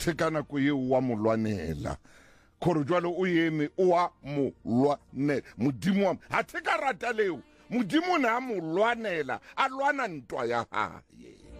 athe ka nako eo wa mo lwanela gore jwale o eme o a mo lwanela modimo wa athe ka rata leo modimo ne a mo lwanela a lwana ntwa ya hae